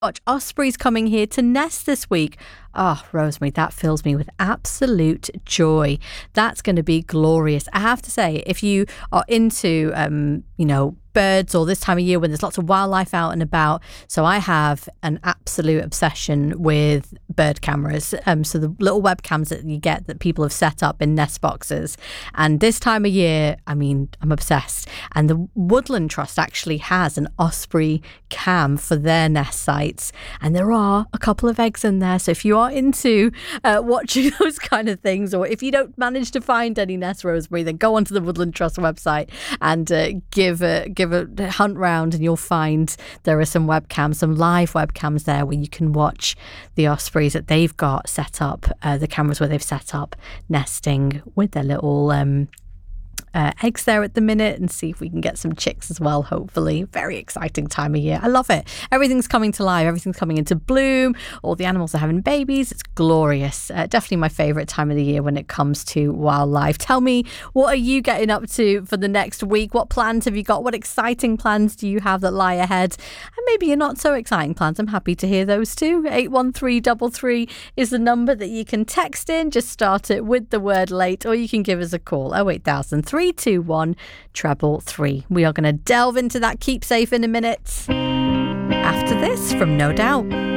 Watch ospreys coming here to nest this week. Oh, Rosemary, that fills me with absolute joy. That's going to be glorious. I have to say, if you are into, birds or this time of year when there's lots of wildlife out and about. So I have an absolute obsession with bird cameras. So the little webcams that you get that people have set up in nest boxes. And this time of year, I'm obsessed. And the Woodland Trust actually has an osprey cam for their nest sites. And there are a couple of eggs in there. So if you are into watching those kind of things, or if you don't manage to find any nests, Rosemary, then go onto the Woodland Trust website and give a hunt round, and you'll find there are some webcams, some live webcams there where you can watch the ospreys that they've got set up, the cameras where they've set up nesting with their little eggs there at the minute, and see if we can get some chicks as well, hopefully. Very exciting time of year. I love it. Everything's coming to life. Everything's coming into bloom. All the animals are having babies. It's glorious. Definitely my favourite time of the year when it comes to wildlife. Tell me, what are you getting up to for the next week? What plans have you got? What exciting plans do you have that lie ahead? And maybe you're not so exciting plans. I'm happy to hear those too. 81333 is the number that you can text in. Just start it with the word late, or you can give us a call. 08000 321 333. We are going to delve into that keep safe in a minute after this from No Doubt.